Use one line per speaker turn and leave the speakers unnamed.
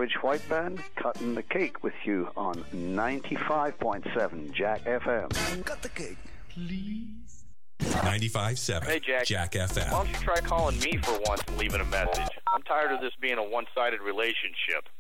Savage White Band, cutting the cake with you on 95.7 Jack FM.
Cut the cake, please.
95.7
Hey,
Jack FM.
Why don't you try calling me for once and leaving a message? I'm tired of this being a one-sided relationship.